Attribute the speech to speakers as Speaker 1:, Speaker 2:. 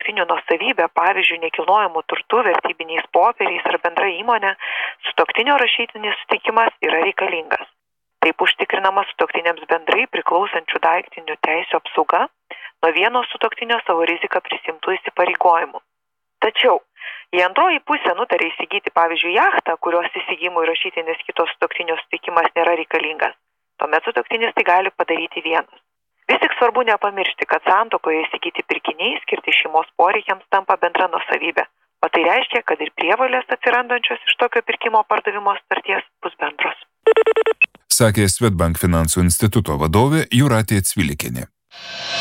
Speaker 1: sutuoktinių nuosavybė, pavyzdžiui, nekilnojamu turtu, vertybiniais popieriais ar bendra įmonė, sutuoktinio rašytinis sutikimas yra reikalingas. Taip užtikrinama sutuoktiniams bendrai priklausančių daiktinių teisių apsauga nuo vieno sutuoktinio savo riziką prisimtų įsipareigojimų. Tačiau, jei antroji pusė nutarė įsigyti, pavyzdžiui, jachtą, kurios įsigijimui rašytinis kito sutuoktinio sutikimas nėra reikalingas, tuomet sutuoktinis tai gali padaryti vienas. Vis tik svarbu nepamiršti, kad santuokoje įsigyti pirkiniai skirti šeimos poreikiams tampa bendra nuosavybė, o tai reiškia, kad ir prievolės atsirandančios iš tokio pirkimo pardavimo sutarties bus bendros.
Speaker 2: Sakė Swedbank finansų instituto vadovė Jūratė Cvilikienė.